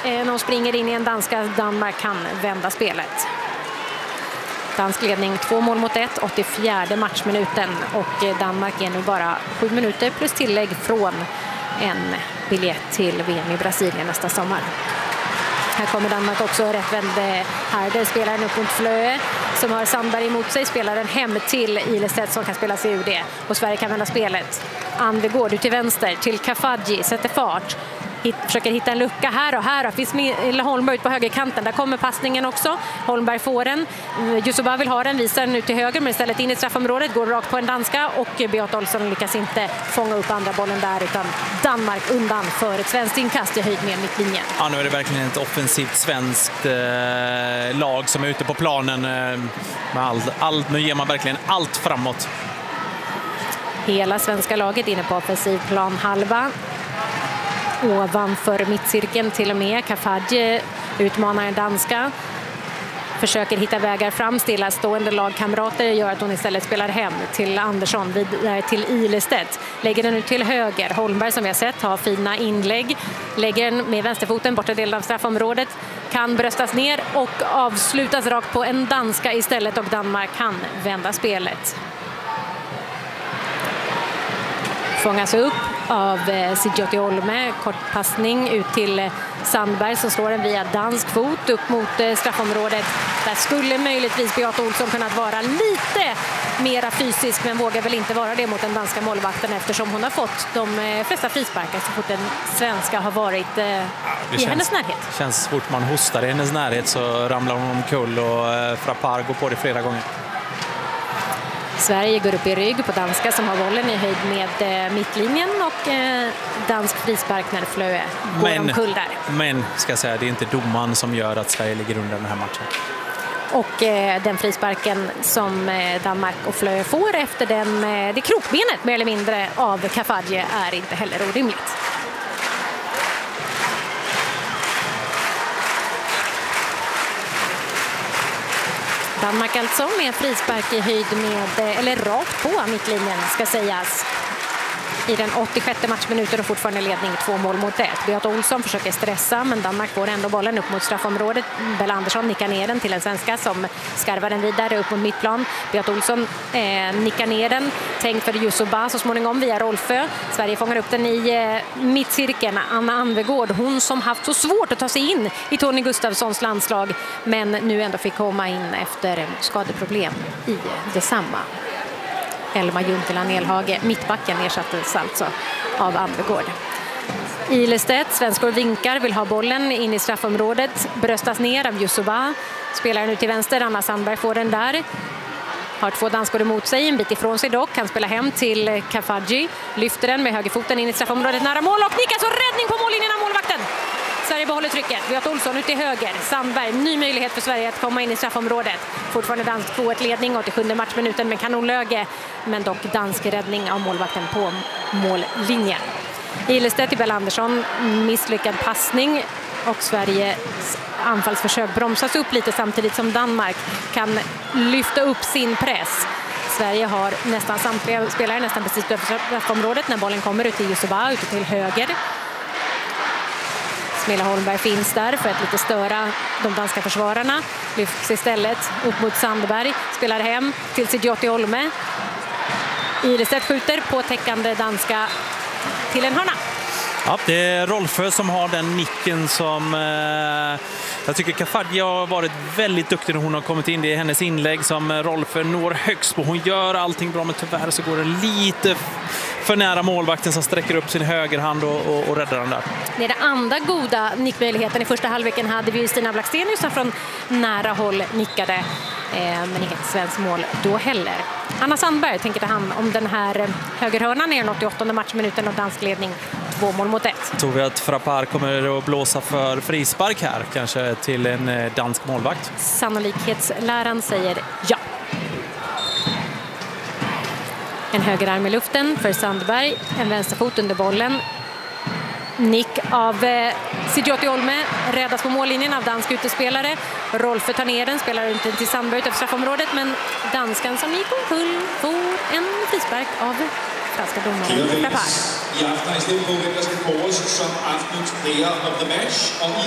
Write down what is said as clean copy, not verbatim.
när de springer in i en danska. Danmark kan vända spelet. Dansk ledning 2-1, 84:e matchminuten, och Danmark är nu bara 7 minuter plus tillägg från en biljett till VM i Brasilien nästa sommar. Här kommer Danmark också rättvänd Harder, spelaren upp mot Flöe som har Sandberg emot sig, spelaren hem till Ilestedt som kan spela sig ur det, och Sverige kan vända spelet. Anvegård ut till vänster till Kafaji, sätter fart. Försöker hitta en lucka här och finns Holmberg ut på högerkanten. Där kommer passningen också. Holmberg får den. Jussoba vill ha den, visar den ut till höger, men istället in i straffområdet, går rakt på en danska, och Beat Olsson lyckas inte fånga upp andra bollen där, utan Danmark undan för ett svenskt inkast i höjd med mittlinjen. Ja, nu är det verkligen ett offensivt svenskt lag som är ute på planen med nu ger man verkligen allt framåt. Hela svenska laget inne på offensiv plan halva. Ovanför mittcirkeln till och med. Kafaji utmanar en danska. Försöker hitta vägar fram. Stillastående lagkamrater gör att hon istället spelar hem till Andersson, vidare till Ilestedt. Lägger den ut till höger. Holmberg, som vi har sett, har fina inlägg. Lägger den med vänsterfoten borta delen av straffområdet. Kan bröstas ner och avslutas rakt på en danska istället, och Danmark kan vända spelet. Fångas upp av Sidjoti Olme, kortpassning ut till Sandberg som slår den via dansk fot upp mot straffområdet. Där skulle möjligtvis Beat Olsson kunnat vara lite mera fysisk, men vågar väl inte vara det mot den danska målvakten, eftersom hon har fått de flesta frisparkar så fort den svenska har varit i hennes närhet. Det känns fort man hostar i hennes närhet så ramlar hon omkull, och Frappart går på det flera gånger. Sverige går upp i rygg på danska som har bollen i höjd med mittlinjen, och dansk frispark när Flöe går omkull där. Men ska jag säga, det är inte domaren som gör att Sverige ligger under den här matchen. Och den frisparken som Danmark och Flöe får efter det krokbenet mer eller mindre av Kafaji är inte heller orimligt. Danmark alltså med frispark i höjd med, eller rakt på mittlinjen ska sägas, i den 86:e matchminuten, och fortfarande ledning 2-1. Beat Olsson försöker stressa, men Danmark får ändå bollen upp mot straffområdet. Bella Andersson nickar ner den till en svenska som skarvar den vidare upp mot mittplan. Beat Olsson nickar ner den, tänkt för Jussoba så småningom via Rolfö. Sverige fångar upp den i mittcirkeln. Anna Anvegård, hon som haft så svårt att ta sig in i Tony Gustafssons landslag, men nu ändå fick komma in efter skadeproblem i detsamma. Elma Junteland Elhage, mittbacken, ersattes alltså av Anvegård. Ilestedt, svenskor vinkar, vill ha bollen in i straffområdet, bröstas ner av Jussoba. Spelar nu till vänster, Anna Sandberg får den där. Har 2 danskor emot sig, en bit ifrån sig dock. Kan spela hem till Kafaji, lyfter den med högerfoten in i straffområdet nära mål, och nickas, och räddning på mållinjen av målvakten. Sverige behåller trycket. Beat Olsson ut till höger. Sandberg, ny möjlighet för Sverige att komma in i straffområdet. Fortfarande dansk 2-1 ledning, 87:e matchminuten med kanonlöge. Men dock dansk räddning av målvakten på mållinjen. Ilestedt till Bella Andersson, misslyckad passning. Och Sveriges anfallsförsök bromsas upp lite samtidigt som Danmark kan lyfta upp sin press. Sverige har nästan samtliga spelare nästan precis över straffområdet när bollen kommer ut till Jussoba, ute till höger. Smilla Holmberg finns där för att lite störa de danska försvararna. Lyfts istället upp mot Sandberg. Spelar hem till Sidjoti Olme. Ilestedt skjuter på täckande danska till en hörna. Ja, det är Rolfö som har den nicken som jag tycker Kafaji har varit väldigt duktig när hon har kommit in. Det är hennes inlägg som Rolfö når högst på. Hon gör allting bra, men tyvärr så går det lite för nära målvakten som sträcker upp sin högerhand och räddar den där. Det är den andra goda nickmöjligheten. I första halvleken hade vi Stina Blackstenius som från nära håll nickade. Men inget svenskt mål då heller. Anna Sandberg tänker ta hand om den här högerhörnan i den 88:e matchminuten och dansk ledning 2-1. Tror vi att Frappart kommer att blåsa för frispark här, kanske till en dansk målvakt? Sannolikhetsläran säger ja. En högerarm i luften för Sandberg, en vänsterfot under bollen. Nick av Sidjoti Olme, räddas på mållinjen av dansk utespelare. Rolfö tar ner den, spelar inte till Sandberg utanför straffområdet, men danskan som gick omkull får en frispark av franska domaren Frappart. I aften er stedet på, hvem der skal kåres som aftenens player of the match.